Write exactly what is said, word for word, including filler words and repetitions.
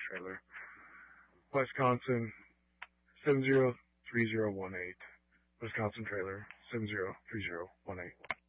trailer. Wisconsin, seven zero three zero one eight. Wisconsin trailer, seven zero three zero one eight.